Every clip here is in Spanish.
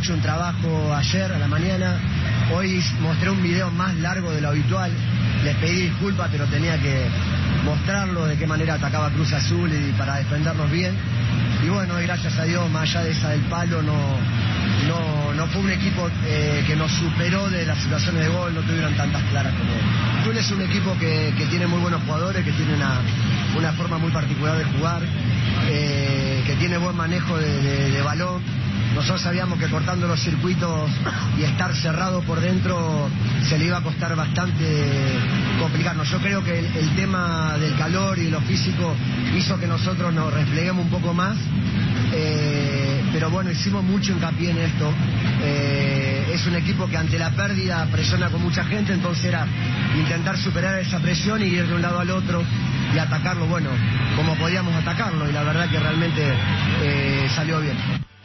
mucho un trabajo ayer a la mañana. Hoy mostré un video más largo de lo habitual. Les pedí disculpas, pero tenía que mostrarlo de qué manera atacaba Cruz Azul y para defendernos bien. Y bueno, gracias a Dios, más allá de esa del palo, no fue un equipo que nos superó de las situaciones de gol, no tuvieron tantas claras como él. Azul es un equipo que tiene muy buenos jugadores, que tiene una forma muy particular de jugar, que tiene buen manejo de balón. Nosotros sabíamos que cortando los circuitos y estar cerrado por dentro se le iba a costar bastante complicarnos. Yo creo que el tema del calor y lo físico hizo que nosotros nos repleguemos un poco más, pero bueno, hicimos mucho hincapié en esto. Es un equipo que ante la pérdida presiona con mucha gente, entonces era intentar superar esa presión y ir de un lado al otro y atacarlo, bueno, como podíamos atacarlo, y la verdad que realmente salió bien.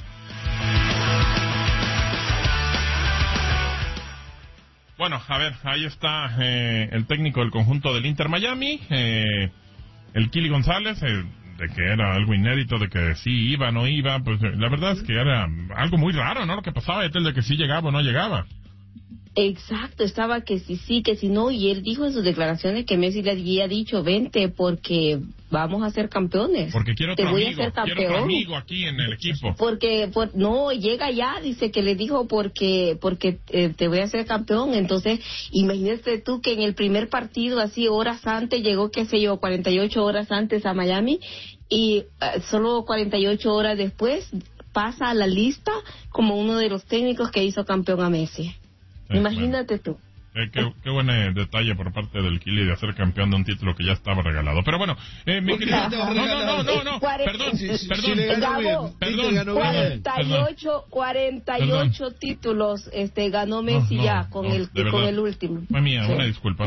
Bueno, a ver, ahí está el técnico del conjunto del Inter Miami, el Kili González, de que era algo inédito, de que sí iba, no iba, pues la verdad es que era algo muy raro, ¿no? Lo que pasaba de que sí llegaba o no llegaba. Exacto, estaba que sí, que si no, y él dijo en sus declaraciones que Messi le había dicho, vente porque vamos a ser campeones. Porque quiero otro quiero otro amigo aquí en el equipo. No, llega ya, dice que le dijo porque te voy a hacer campeón. Entonces, imagínate tú que en el primer partido, así horas antes, llegó, qué sé yo, 48 horas antes a Miami, y solo 48 horas después pasa a la lista como uno de los técnicos que hizo campeón a Messi. Imagínate tú. Qué buen detalle por parte del Kili de hacer campeón de un título que ya estaba regalado. Pero bueno, mi querido... No. Perdón. 48 títulos ganó Messi con el último. Mía, sí. Una disculpa,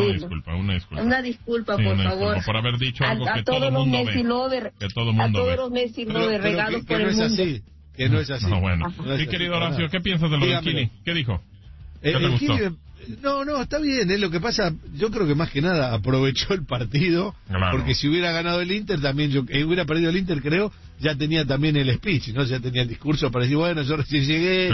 por favor. Por haber dicho algo que todo el mundo ve. A todos los Messi Lovers regados por el mundo. Que no es así. No, bueno. Mi querido Horacio, ¿qué piensas de lo del Kili? ¿Qué dijo? ¿Qué te gustó? No, está bien, lo que pasa, yo creo que más que nada aprovechó el partido, claro. Porque si hubiera ganado el Inter, también hubiera perdido el Inter, creo, ya tenía también el speech, ¿no? Ya tenía el discurso para decir, bueno, yo recién llegué,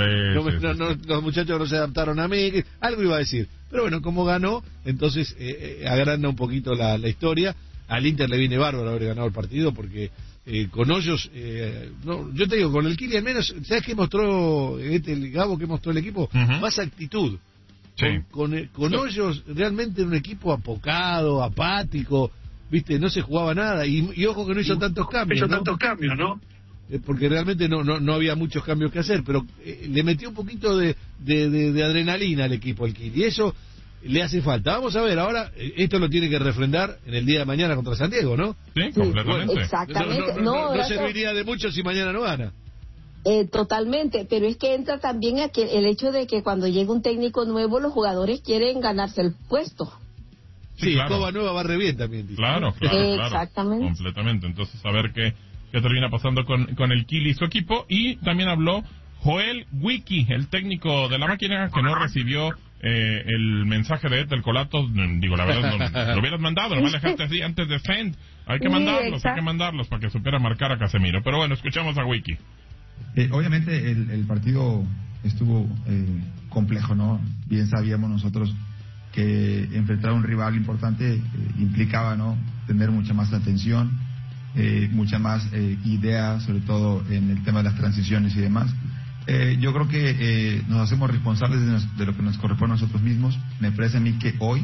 los muchachos no se adaptaron a mí, algo iba a decir. Pero bueno, como ganó, entonces agranda un poquito la historia. Al Inter le viene bárbaro haber ganado el partido, porque con Hoyos, yo te digo, con el Kili al menos, ¿sabes qué mostró el Gabo, qué mostró el equipo? Uh-huh. Más actitud. Sí. Con Hoyos realmente era un equipo apocado, apático, viste, no se jugaba nada, y ojo que no hizo tantos cambios, ¿no? Porque realmente no había muchos cambios que hacer, pero le metió un poquito de adrenalina al equipo, el Kili, y eso le hace falta. Vamos a ver, ahora esto lo tiene que refrendar en el día de mañana contra San Diego, ¿no? Sí, completamente. Bueno, exactamente. No serviría de mucho si mañana no gana. Totalmente, pero es que entra también el hecho de que cuando llega un técnico nuevo, los jugadores quieren ganarse el puesto. Sí, claro. Coba nueva barre bien también. Claro. Exactamente. Completamente. Entonces, a ver qué termina pasando con el Kili y su equipo. Y también habló Joel Wiki, el técnico de la máquina, que no recibió el mensaje de Etel Colato. Digo, la verdad, lo hubieras mandado, nomás dejaste así antes de send. Hay que mandarlos para que supiera marcar a Casemiro. Pero bueno, escuchamos a Wiki. Obviamente el partido estuvo complejo, ¿no? Bien sabíamos nosotros que enfrentar a un rival importante implicaba, ¿no?, tener mucha más atención, mucha más idea, sobre todo en el tema de las transiciones y demás. Yo creo que nos hacemos responsables de lo que nos corresponde a nosotros mismos. Me parece a mí que hoy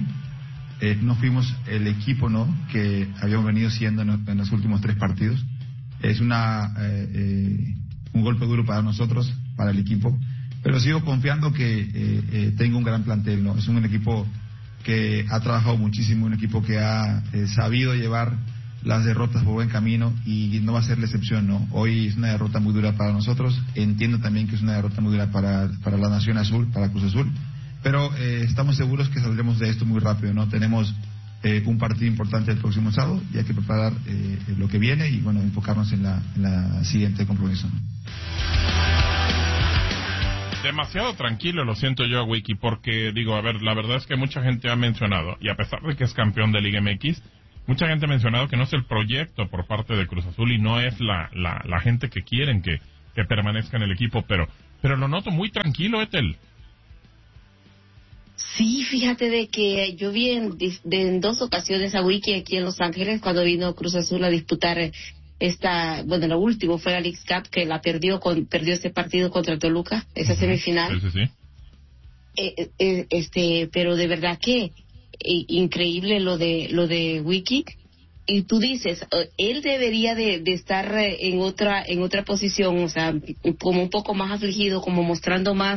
no fuimos el equipo, ¿no?, que habíamos venido siendo en los últimos 3 partidos. Es un golpe duro para nosotros, para el equipo, pero sigo confiando que tengo un gran plantel, ¿no? Es un equipo que ha trabajado muchísimo, un equipo que ha sabido llevar las derrotas por buen camino y no va a ser la excepción, ¿no? Hoy es una derrota muy dura para nosotros, entiendo también que es una derrota muy dura para la Nación Azul, para Cruz Azul, pero estamos seguros que saldremos de esto muy rápido, ¿no? Tenemos un partido importante el próximo sábado y hay que preparar lo que viene y, bueno, enfocarnos en la siguiente compromiso, ¿no? Demasiado tranquilo lo siento yo a Wiki, porque digo, a ver, la verdad es que mucha gente ha mencionado, y a pesar de que es campeón de Liga MX, mucha gente ha mencionado que no es el proyecto por parte de Cruz Azul y no es la gente que quieren que permanezca en el equipo, pero pero lo noto muy tranquilo, Ethel. Sí, fíjate de que yo vi en 2 ocasiones a Wiki aquí en Los Ángeles cuando vino Cruz Azul a disputar lo último fue la League Cup, que la perdió ese partido contra Toluca, esa semifinal. Sí. Pero de verdad que increíble lo de Wiki. Y tú dices, él debería de estar en otra posición, o sea, como un poco más afligido, como mostrando más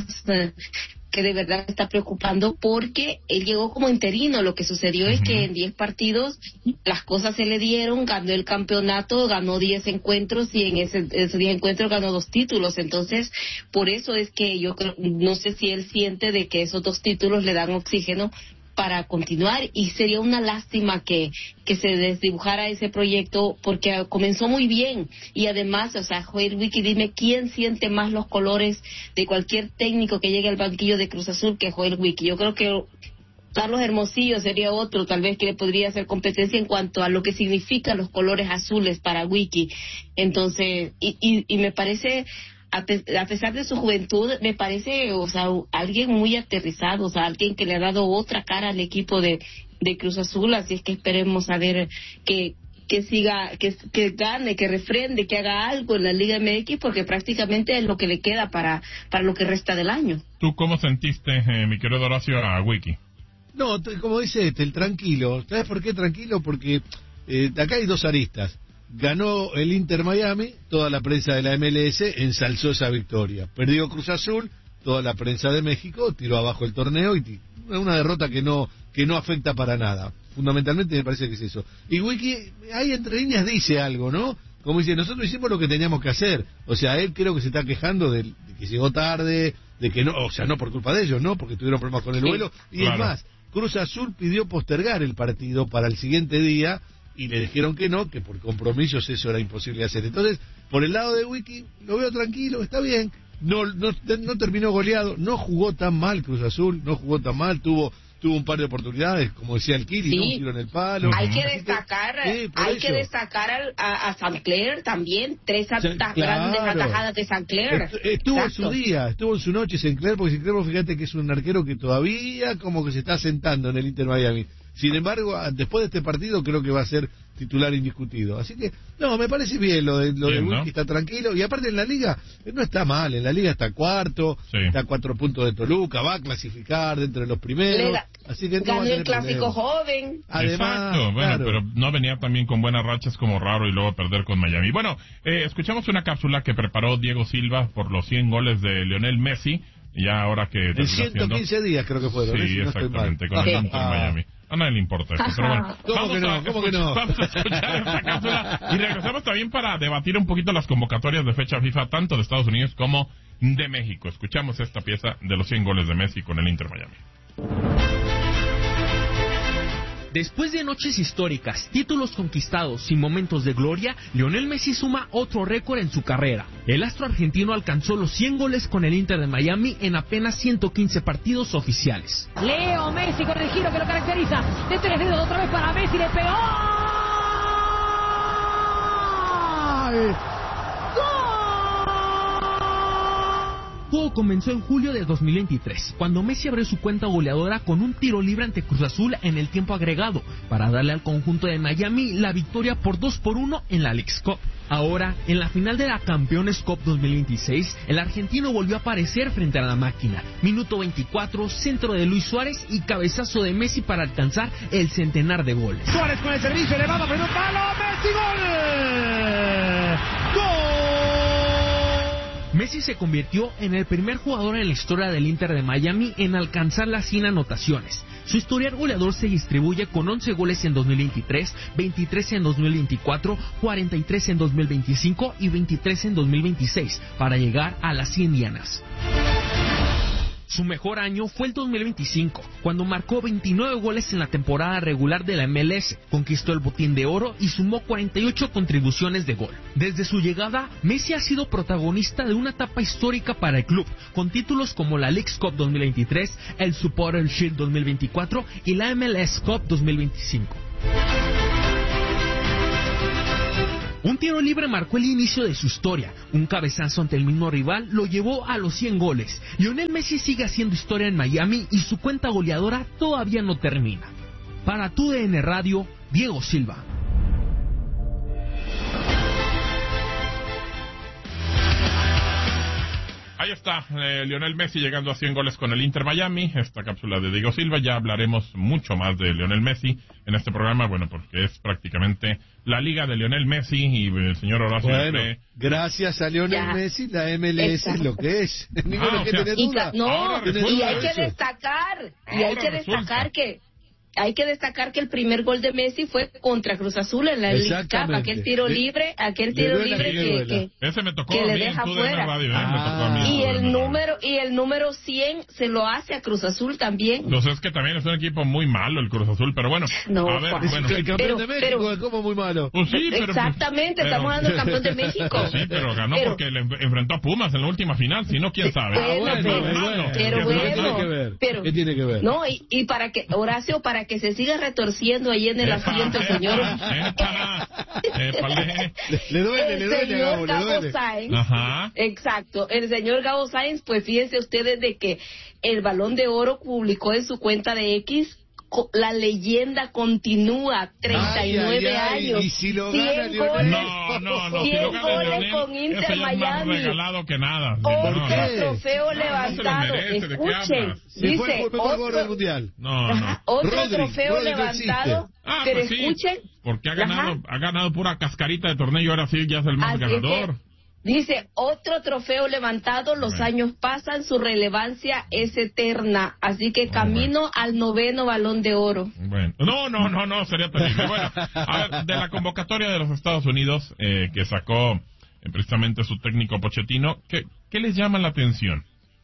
que de verdad está preocupando, porque él llegó como interino. Lo que sucedió es que en 10 partidos las cosas se le dieron, ganó el campeonato, ganó 10 encuentros y en esos 10 encuentros ganó 2 títulos. Entonces, por eso es que yo creo, no sé si él siente de que esos 2 títulos le dan oxígeno para continuar, y sería una lástima que se desdibujara ese proyecto, porque comenzó muy bien. Y además, o sea, Joel Wiki, dime quién siente más los colores de cualquier técnico que llegue al banquillo de Cruz Azul que Joel Wiki. Yo creo que Carlos Hermosillo sería otro, tal vez, que le podría hacer competencia en cuanto a lo que significan los colores azules para Wiki. Entonces, y me parece, a pesar de su juventud, me parece, o sea, alguien muy aterrizado, o sea, alguien que le ha dado otra cara al equipo de Cruz Azul. Así es que esperemos a ver que siga, que gane, que refrende, que haga algo en la Liga MX, porque prácticamente es lo que le queda para lo que resta del año. ¿Tú cómo sentiste, mi querido Horacio, a Wiki? No, como dice el tranquilo. ¿Sabes por qué tranquilo? Porque acá hay 2 aristas. Ganó el Inter Miami, toda la prensa de la MLS ensalzó esa victoria. Perdió Cruz Azul, toda la prensa de México tiró abajo el torneo, y una derrota que no afecta para nada. Fundamentalmente me parece que es eso. Y Wiki, ahí entre líneas dice algo, ¿no? Como dice, nosotros hicimos lo que teníamos que hacer. O sea, él creo que se está quejando de que llegó tarde, de que no, o sea, no por culpa de ellos, ¿no? Porque tuvieron problemas con el vuelo. Y claro, es más, Cruz Azul pidió postergar el partido para el siguiente día, y le dijeron que no, que por compromisos eso era imposible de hacer. Entonces, por el lado de Wiki, lo veo tranquilo, está bien. No terminó goleado, no jugó tan mal Cruz Azul, no jugó tan mal, tuvo un par de oportunidades, como decía el Kili, ¿no? Un tiro en el palo. Hay que destacar a St. Clair también, 3 grandes atajadas de St. Clair. Estuvo en su día, estuvo en su noche St. Clair, porque St. Clair, fíjate que es un arquero que todavía como que se está sentando en el Inter Miami. Sin embargo, después de este partido creo que va a ser titular indiscutido. Así que, no, me parece bien lo de Wiki, ¿no? Está tranquilo. Y aparte en la Liga, no está mal. En la Liga está cuarto, está a 4 puntos de Toluca, va a clasificar dentro de los primeros. Así que ganó el clásico joven. Además, exacto, bueno, claro, pero no venía también con buenas rachas como Raro y luego perder con Miami. Bueno, escuchamos una cápsula que preparó Diego Silva por los 100 goles de Lionel Messi. Ya ahora que... En 115 días creo que fueron. Sí, exactamente, con el Inter Miami. A nadie le importa eso, pero bueno. ¿Cómo que no? Vamos a escuchar esta cápsula y regresamos también para debatir un poquito las convocatorias de fecha FIFA, tanto de Estados Unidos como de México. Escuchamos esta pieza de los 100 goles de Messi con el Inter Miami. Después de noches históricas, títulos conquistados y momentos de gloria, Lionel Messi suma otro récord en su carrera. El astro argentino alcanzó los 100 goles con el Inter de Miami en apenas 115 partidos oficiales. Leo Messi con el giro que lo caracteriza. De 3 dedos otra vez para Messi, le pegó. ¡Gol! Todo comenzó en julio de 2023, cuando Messi abrió su cuenta goleadora con un tiro libre ante Cruz Azul en el tiempo agregado, para darle al conjunto de Miami la victoria por 2-1 en la Leagues Cup. Ahora, en la final de la Campeones Cup 2026, el argentino volvió a aparecer frente a la máquina. Minuto 24, centro de Luis Suárez y cabezazo de Messi para alcanzar el centenar de goles. Suárez con el servicio elevado, primer palo, Messi, gol. ¡Gol! Messi se convirtió en el primer jugador en la historia del Inter de Miami en alcanzar las 100 anotaciones. Su historial goleador se distribuye con 11 goles en 2023, 23 en 2024, 43 en 2025 y 23 en 2026, para llegar a las 100 dianas. Su mejor año fue el 2025, cuando marcó 29 goles en la temporada regular de la MLS, conquistó el Botín de Oro y sumó 48 contribuciones de gol. Desde su llegada, Messi ha sido protagonista de una etapa histórica para el club, con títulos como la Leagues Cup 2023, el Supporter Shield 2024 y la MLS Cup 2025. Un tiro libre marcó el inicio de su historia. Un cabezazo ante el mismo rival lo llevó a los 100 goles. Lionel Messi sigue haciendo historia en Miami y su cuenta goleadora todavía no termina. Para TUDN Radio, Diego Silva. Ahí está, Lionel Messi llegando a 100 goles con el Inter Miami. Esta cápsula de Diego Silva. Ya hablaremos mucho más de Lionel Messi en este programa, bueno, porque es prácticamente la liga de Lionel Messi y el señor Horacio. Bueno, gracias a Lionel Messi, la MLS es lo que es. Ninguno que tener duda. Y hay que destacar, hay que destacar que el primer gol de Messi fue contra Cruz Azul en la League Cup, aquel tiro libre que ese me tocó que a mí, le deja fuera. Radio, me tocó a mí, y el número 100 se lo hace a Cruz Azul también. Entonces es que también es un equipo muy malo el Cruz Azul, pero bueno, a ver, bueno. El campeón de México es como muy malo. Pues sí, exactamente, estamos hablando del campeón de México. Sí, pero ganó porque le enfrentó a Pumas en la última final, si no, quién sabe. ¿Qué tiene que ver? No, y para que, Horacio, para que se siga retorciendo ahí en el asiento, señor. Le duele, Gabo Sáenz. Ajá. Exacto, el señor Gabo Sáenz, pues fíjense ustedes de que el Balón de Oro publicó en su cuenta de X: la leyenda continúa, 39 años. Y si lo gana Lionel, no, 100 goles con Inter Miami. Más regalado que nada. Otro trofeo levantado. Escuchen, dice otro mundial. Otro trofeo levantado. Pero pues escuchen, porque ha ganado pura cascarita de torneo y ahora sí ya es el más ganador. Dice, otro trofeo levantado, los años pasan, su relevancia es eterna, así que camino al 9º Balón de Oro. Bueno, no, sería terrible. Bueno, a ver, de la convocatoria de los Estados Unidos que sacó precisamente su técnico Pochettino, ¿qué les llama la atención?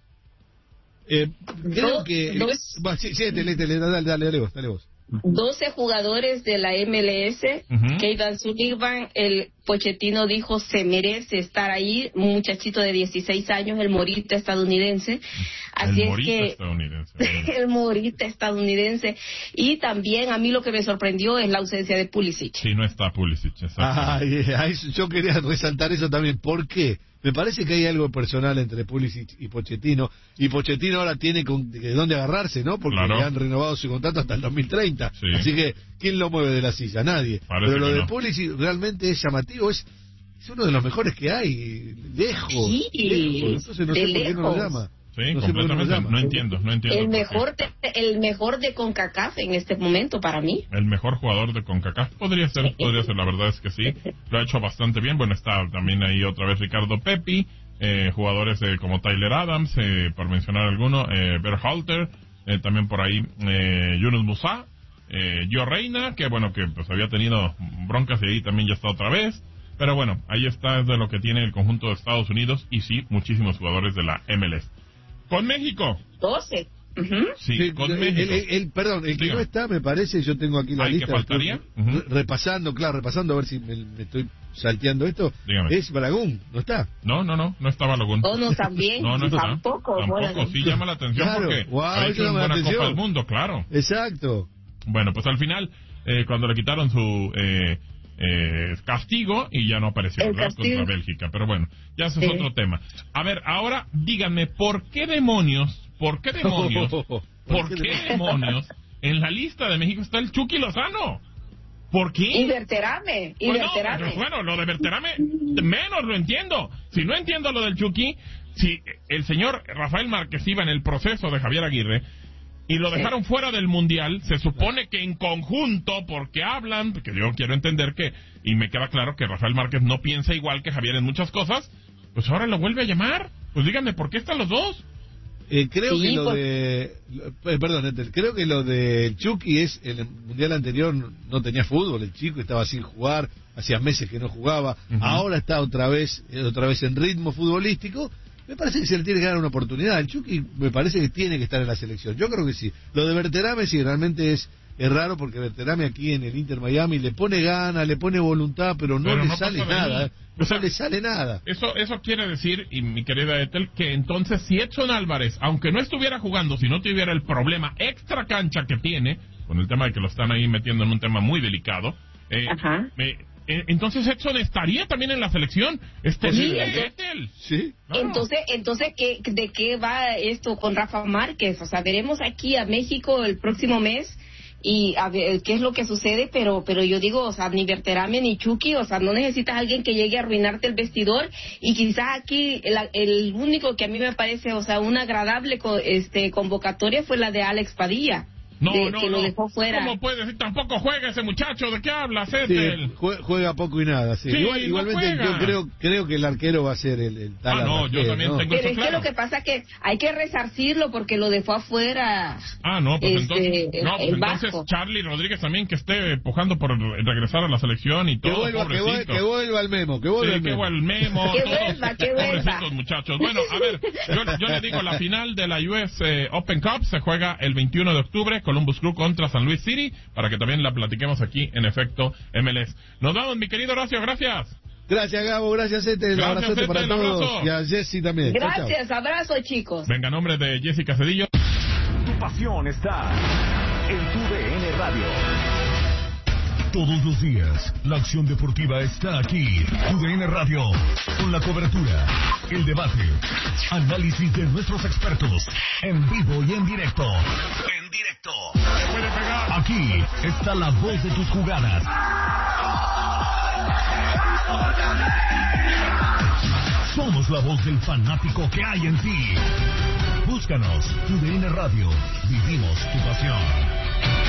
Creo que... Dale vos. 12 jugadores de la MLS, Kevin Sullivan, el Pochettino dijo se merece estar ahí, un muchachito de 16 años, el morita estadounidense. Así es que el morita estadounidense. Y también a mí lo que me sorprendió es la ausencia de Pulisic. Sí, no está Pulisic, yo quería resaltar eso también. ¿Por qué? Me parece que hay algo personal entre Pulisic y Pochettino ahora tiene de dónde agarrarse, ¿no? Porque le han renovado su contrato hasta el 2030. Sí. Así que, ¿quién lo mueve de la silla? Nadie. Pero lo de Pulisic realmente es llamativo, es uno de los mejores que hay, lejos. Sí, entonces no sé por qué no lo llama. Sí, completamente. No entiendo. El mejor de CONCACAF en este momento para mí. El mejor jugador de CONCACAF podría ser, la verdad es que sí. Lo ha hecho bastante bien. Bueno, está también ahí otra vez Ricardo Pepi, jugadores como Tyler Adams, por mencionar alguno, Berhalter, también por ahí Yunus Musah, Gio Reyna, que bueno, que pues había tenido broncas y ahí también ya está otra vez. Pero bueno, ahí está de lo que tiene el conjunto de Estados Unidos y sí, muchísimos jugadores de la MLS. Con México. 12. Sí, con México. El que no está, me parece, yo tengo aquí la lista. ¿Que faltaría? Repasando a ver si me estoy salteando esto. Dígame. Es Balaguón, ¿no está? No está Balaguón. No, también. No está. Tampoco, sí llama la atención porque ha hecho una buena Copa del Mundo, claro. Exacto. Bueno, pues al final, cuando le quitaron su... castigo y ya no apareció, ¿verdad? Contra Bélgica, pero bueno, ya eso es otro tema. A ver, ahora díganme, ¿por qué demonios en la lista de México está el Chucky Lozano? ¿Por qué? Y Berterame. Bueno, lo de Berterame menos lo entiendo. Si no entiendo lo del Chucky, si el señor Rafael Márquez iba en el proceso de Javier Aguirre y lo dejaron fuera del Mundial, se supone que en conjunto, porque hablan, porque yo quiero entender que, y me queda claro que Rafael Márquez no piensa igual que Javier en muchas cosas, pues ahora lo vuelve a llamar. Pues díganme, ¿por qué están los dos? Creo que lo de Chucky es, en el Mundial anterior no tenía fútbol, el chico estaba sin jugar, hacía meses que no jugaba, ahora está otra vez en ritmo futbolístico. Me parece que se le tiene que dar una oportunidad. El Chucky me parece que tiene que estar en la selección. Yo creo que sí. Lo de Berterame sí, realmente es raro porque Berterame aquí en el Inter Miami le pone gana, le pone voluntad, pero no le sale nada. No le sale nada. Eso quiere decir, y mi querida Ethel, que entonces si Edson Álvarez, aunque no estuviera jugando, si no tuviera el problema extra cancha que tiene, con el tema de que lo están ahí metiendo en un tema muy delicado, entonces Edson estaría también en la selección. Sí. Entonces ¿de qué va esto con Rafa Márquez? O sea, veremos aquí a México el próximo mes y a ver qué es lo que sucede, pero yo digo, o sea, ni Berterame ni Chucky, o sea, no necesitas a alguien que llegue a arruinarte el vestidor, y quizás aquí el único que a mí me parece, o sea, una agradable convocatoria fue la de Alex Padilla. Que lo dejó fuera. ¿Cómo puede decir? Tampoco juega ese muchacho. ¿De qué hablas, Sí, juega poco y nada. Sí. Igualmente yo creo que el arquero va a ser el tal. Yo también tengo pero eso claro. Es que lo que pasa es que hay que resarcirlo porque lo dejó afuera. Entonces Charlie Rodríguez también, que esté empujando por regresar a la selección y todo. Que vuelva el Memo. Que vuelva el Memo. Que vuelva. Muchachos. Bueno, a ver, yo le digo, la final de la US Open Cup se juega el 21 de octubre. Columbus Crew contra San Luis City, para que también la platiquemos aquí en Efecto MLS. Nos vamos, mi querido Horacio, gracias. Gracias, Gabo, gracias, Ete, un abrazote para todos. Y a Jessy también. Gracias, chao. Abrazo, chicos. Venga, nombre de Jessica Cedillo. Tu pasión está en tu DN Radio. Todos los días, la acción deportiva está aquí. TUDN Radio, con la cobertura, el debate, análisis de nuestros expertos, en vivo y en directo. Aquí está la voz de tus jugadas. Somos la voz del fanático que hay en ti. Búscanos, TUDN Radio, vivimos tu pasión.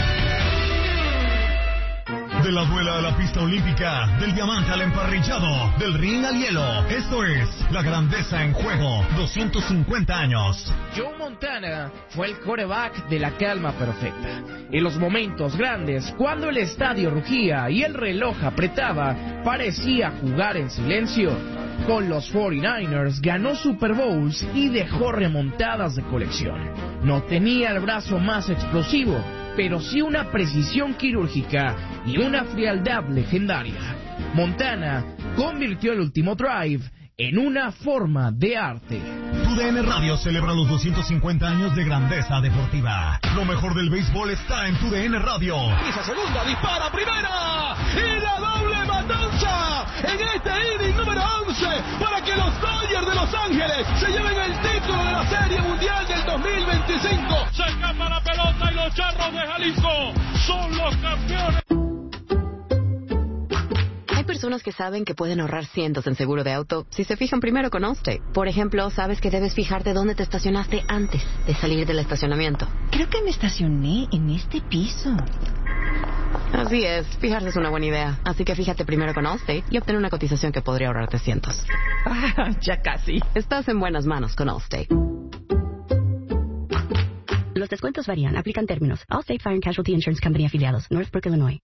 De la duela a la pista olímpica, del diamante al emparrillado, del ring al hielo. Esto es La Grandeza en Juego, 250 años. Joe Montana fue el quarterback de la calma perfecta. En los momentos grandes, cuando el estadio rugía y el reloj apretaba, parecía jugar en silencio. Con los 49ers ganó Super Bowls y dejó remontadas de colección. No tenía el brazo más explosivo, pero sí una precisión quirúrgica y una frialdad legendaria. Montana convirtió el último drive en una forma de arte. TUDN Radio celebra los 250 años de grandeza deportiva. Lo mejor del béisbol está en TUDN Radio. Esa segunda, dispara primera y la doble matanza en este inning número 11 para que los Dodgers de Los Ángeles se lleven el título de la Serie Mundial del 2025. Se escapa la pelota y los Charros de Jalisco son los campeones. Hay personas que saben que pueden ahorrar cientos en seguro de auto si se fijan primero con Allstate. Por ejemplo, sabes que debes fijarte dónde te estacionaste antes de salir del estacionamiento. Creo que me estacioné en este piso. Así es, fijarse es una buena idea. Así que fíjate primero con Allstate y obtén una cotización que podría ahorrarte cientos. Ya casi. Estás en buenas manos con Allstate. Los descuentos varían. Aplican términos. Allstate Fire and Casualty Insurance Company afiliados. Northbrook, Illinois.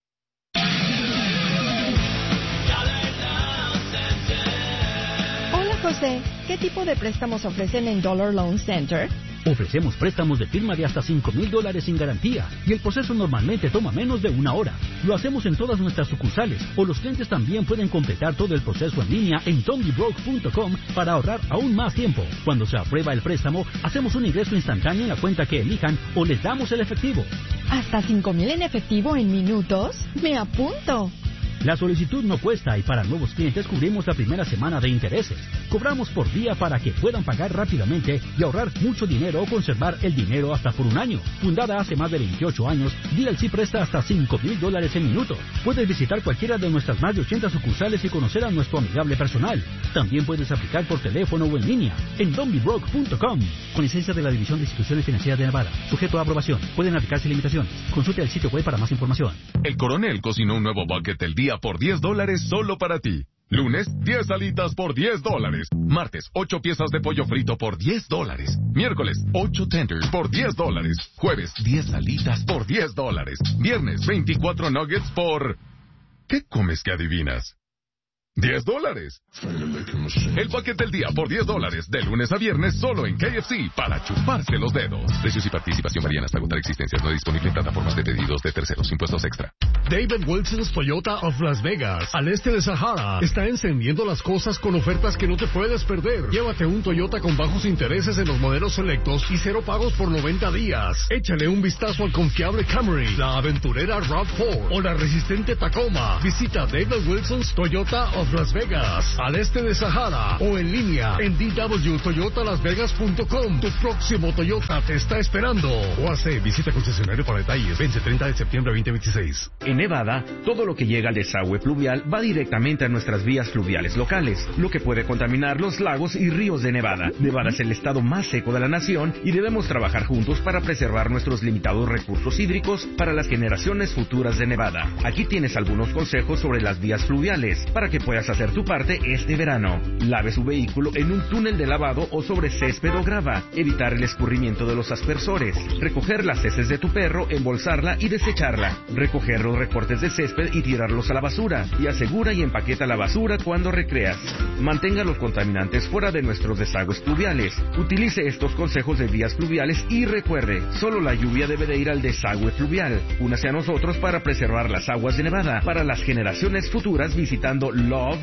José, ¿qué tipo de préstamos ofrecen en Dollar Loan Center? Ofrecemos préstamos de firma de hasta $5,000 sin garantía y el proceso normalmente toma menos de una hora. Lo hacemos en todas nuestras sucursales o los clientes también pueden completar todo el proceso en línea en TonyBroke.com para ahorrar aún más tiempo. Cuando se aprueba el préstamo, hacemos un ingreso instantáneo en la cuenta que elijan o les damos el efectivo. ¿Hasta $5,000 en efectivo en minutos? ¡Me apunto! La solicitud no cuesta y para nuevos clientes cubrimos la primera semana de intereses. Cobramos por día para que puedan pagar rápidamente y ahorrar mucho dinero o conservar el dinero hasta por un año. Fundada hace más de 28 años, DLC presta hasta $5,000 en minutos. Puedes visitar cualquiera de nuestras más de 80 sucursales y conocer a nuestro amigable personal. También puedes aplicar por teléfono o en línea en donbebroke.com. Con licencia de la División de Instituciones Financieras de Nevada. Sujeto a aprobación. Pueden aplicarse limitaciones. Consulte el sitio web para más información. El Coronel cocinó un nuevo bucket el día por $10 solo para ti. Lunes, 10 alitas por $10. Martes, 8 piezas de pollo frito por $10. Miércoles, 8 tenders por $10. Jueves, 10 alitas por $10. Viernes, 24 nuggets por... ¿Qué comes que adivinas? $10. El paquete del día por $10, de lunes a viernes solo en KFC para chuparse los dedos. Precios y participación varían hasta agotar existencias. No disponible en plataformas de pedidos de terceros. Impuestos extra. David Wilson's Toyota of Las Vegas, al este de Sahara, está encendiendo las cosas con ofertas que no te puedes perder. Llévate un Toyota con bajos intereses en los modelos selectos y 0 pagos por 90 días. Échale un vistazo al confiable Camry, la aventurera RAV4 o la resistente Tacoma. Visita David Wilson's Toyota of Las Vegas, al este de Sahara, o en línea en dwtoyotalasvegas.com. Tu próximo Toyota te está esperando. O visita concesionario para detalles. Vence 30 de septiembre de 2026. En Nevada, todo lo que llega al desagüe pluvial va directamente a nuestras vías fluviales locales, lo que puede contaminar los lagos y ríos de Nevada. Nevada es el estado más seco de la nación y debemos trabajar juntos para preservar nuestros limitados recursos hídricos para las generaciones futuras de Nevada. Aquí tienes algunos consejos sobre las vías fluviales para que puedas hacer tu parte este verano. Lave su vehículo en un túnel de lavado o sobre césped o grava. Evitar el escurrimiento de los aspersores. Recoger las heces de tu perro, embolsarla y desecharla. Recoger los recortes de césped y tirarlos a la basura. Y asegura y empaqueta la basura cuando recreas. Mantenga los contaminantes fuera de nuestros desagües pluviales. Utilice estos consejos de vías fluviales y recuerde, solo la lluvia debe de ir al desagüe fluvial. Únase a nosotros para preservar las aguas de Nevada para las generaciones futuras visitando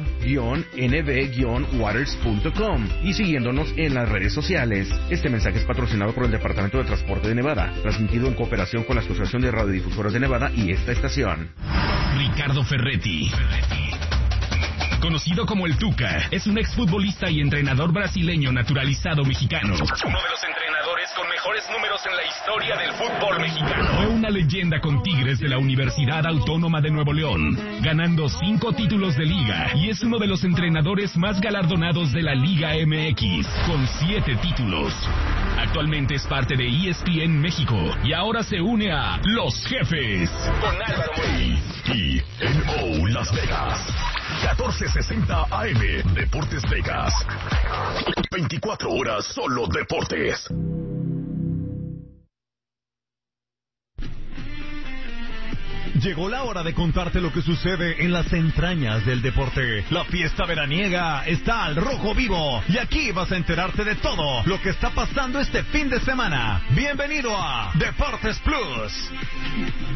love-nv-waters.com y siguiéndonos en las redes sociales. Este mensaje es patrocinado por el Departamento de Transporte de Nevada, transmitido en cooperación con la Asociación de Radiodifusoras de Nevada y esta estación. Ricardo Ferretti, conocido como el Tuca, es un exfutbolista y entrenador brasileño naturalizado mexicano. Uno de los entrenadores con mejores números en la historia del fútbol mexicano. Fue una leyenda con Tigres de la Universidad Autónoma de Nuevo León, ganando 5 títulos de liga, y es uno de los entrenadores más galardonados de la Liga MX, con 7 títulos. Actualmente es parte de ESPN México y ahora se une a Los Jefes con Álvaro Morín. TNO Las Vegas, 1460 AM, Deportes Vegas. 24 horas solo deportes. Llegó la hora de contarte lo que sucede en las entrañas del deporte. La fiesta veraniega está al rojo vivo y aquí vas a enterarte de todo lo que está pasando este fin de semana. Bienvenido a Deportes Plus.